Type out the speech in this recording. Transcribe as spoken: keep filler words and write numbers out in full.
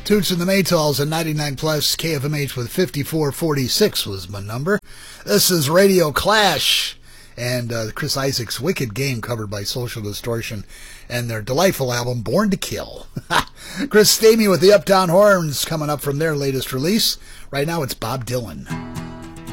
Toots and the Maytals at ninety-nine plus K F M H with fifty-four forty-six was my number. This is Radio Clash and uh, Chris Isaak's Wicked Game covered by Social Distortion and their delightful album Born to Kill. Chris Stamey with the Uptown Horns coming up from their latest release. Right now it's Bob Dylan.